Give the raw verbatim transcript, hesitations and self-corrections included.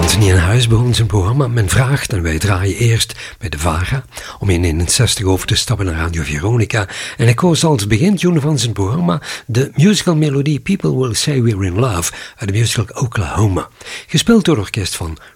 Anthony in Huis begon zijn programma Men Vraagt en wij draaien eerst bij de VARA om in eenenzestig over te stappen naar Radio Veronica en hij koos als begintune van zijn programma de musical melodie People Will Say We're in Love uit de musical Oklahoma, gespeeld door het orkest van